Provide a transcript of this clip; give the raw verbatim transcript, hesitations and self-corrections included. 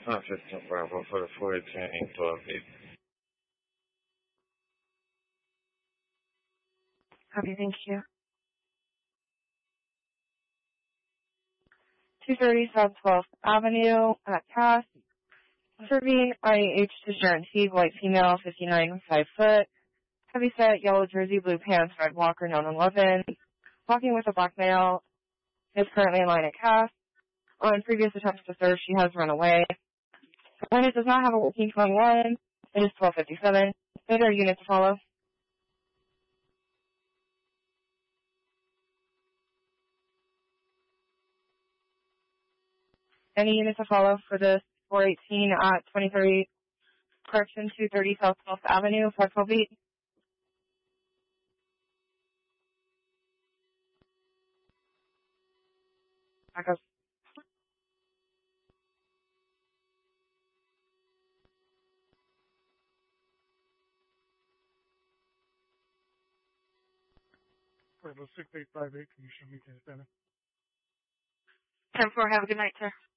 Not fifteen Bravo for the four eighteen Inc twelve eight. Copy, thank you. two thirty South twelfth Avenue at Cass. Serving I H to Sharon Teague, white female, fifty-nine, five foot. Heavy set, yellow jersey, blue pants, red walker, nine eleven. Walking with a black male. Is currently in line at Cass. On previous attempts to serve, she has run away. The plaintiff does not have a working twenty-one. It is twelve fifty-seven. Later unit to follow. Any unit to follow for this four eighteen at twenty-three, correction, two thirty South twelfth Avenue, five twelve eight. Back up. Bravo six eight five eight, can you show me to the center? ten four, have a good night, sir.